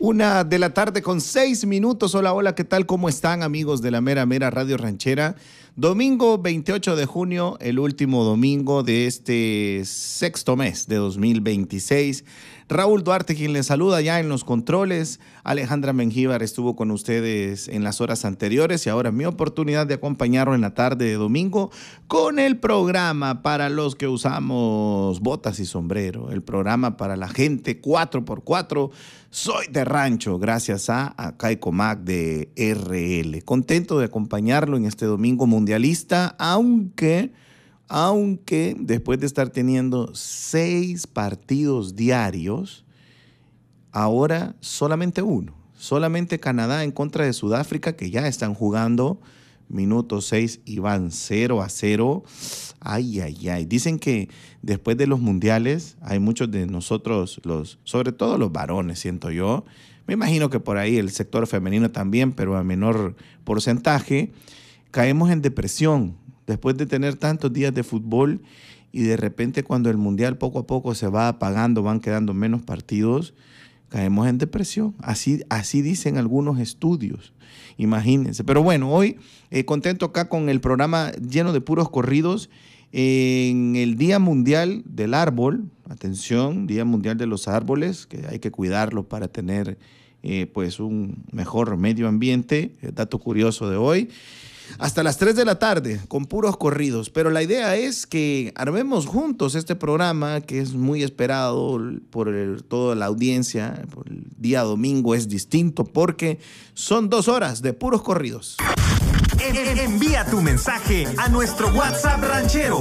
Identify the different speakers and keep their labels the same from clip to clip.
Speaker 1: 1:00 con 6 minutos. Hola, hola, ¿qué tal? ¿Cómo están, amigos de la Mera Mera Radio Ranchera? Domingo 28 de junio, el último domingo de este sexto mes de 2026. Raúl Duarte, quien les saluda ya en los controles. Alejandra Mengíbar estuvo con ustedes en las horas anteriores y ahora es mi oportunidad de acompañarlo en la tarde de domingo con el programa para los que usamos botas y sombrero, el programa para la gente 4x4. Soy de rancho, gracias a Caicomac de RL. Contento de acompañarlo en este domingo mundialista, aunque después de estar teniendo 6 partidos diarios, ahora solamente uno. Solamente Canadá en contra de Sudáfrica, que ya están jugando minuto 6 y van 0-0. Ay, ay, ay. Dicen que después de los mundiales hay muchos de nosotros, sobre todo los varones, siento yo. Me imagino que por ahí el sector femenino también, pero a menor porcentaje, caemos en depresión después de tener tantos días de fútbol y de repente cuando el mundial poco a poco se va apagando, van quedando menos partidos, caemos en depresión. Así dicen algunos estudios. Imagínense. Pero bueno, hoy contento acá con el programa lleno de puros corridos en el Día Mundial del Árbol. Atención, Día Mundial de los Árboles, que hay que cuidarlos para tener pues un mejor medio ambiente. El dato curioso de hoy. Hasta las 3 de la tarde, con puros corridos. Pero la idea es que armemos juntos este programa que es muy esperado por toda la audiencia. Por el día domingo es distinto porque son 2 horas de puros corridos.
Speaker 2: Envía tu mensaje a nuestro WhatsApp ranchero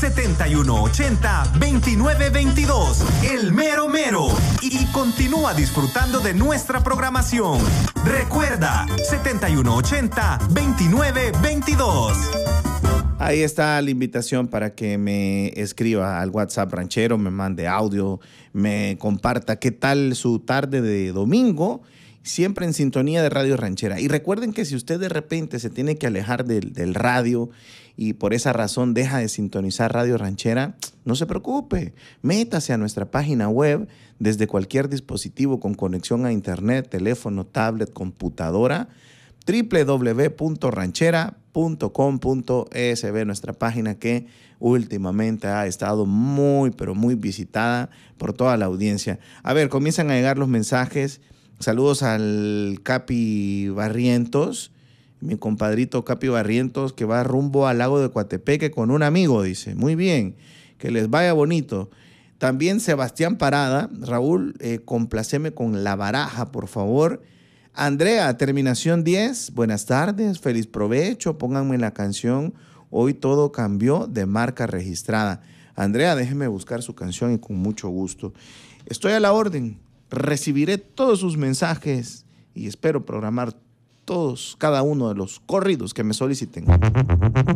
Speaker 2: 7180-2922, el mero mero, y continúa disfrutando de nuestra programación. Recuerda, 7180-2922.
Speaker 1: Ahí está la invitación para que me escriba al WhatsApp ranchero, me mande audio, me comparta qué tal su tarde de domingo, siempre en sintonía de Radio Ranchera. Y recuerden que si usted de repente se tiene que alejar del radio y por esa razón deja de sintonizar Radio Ranchera, no se preocupe, métase a nuestra página web desde cualquier dispositivo con conexión a internet, teléfono, tablet, computadora, www.ranchera.com.sb, nuestra página que últimamente ha estado muy, pero muy visitada por toda la audiencia. A ver, comienzan a llegar los mensajes. Saludos al Capi Barrientos, mi compadrito Capi Barrientos, que va rumbo al lago de Coatepeque con un amigo, dice. Muy bien, que les vaya bonito. También Sebastián Parada, Raúl, compláceme con La Baraja, por favor. Andrea, terminación 10, buenas tardes, feliz provecho, pónganme la canción Hoy Todo Cambió de Marca Registrada. Andrea, déjeme buscar su canción y con mucho gusto. Estoy a la orden. Recibiré todos sus mensajes y espero programar cada uno de los corridos que me soliciten.